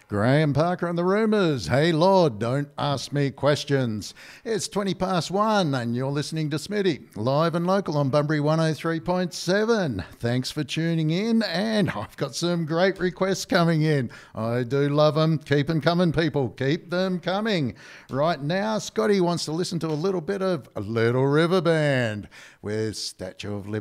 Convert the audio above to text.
Graham Parker and the Rumours. Hey Lord, don't ask me questions. It's 1:20 and you're listening to Smitty, live and local on Bunbury 103.7. Thanks for tuning in, and I've got some great requests coming in. I do love them. Keep them coming, people. Keep them coming. Right now, Scotty wants to listen to a little bit of Little River Band with Statue of Liberty.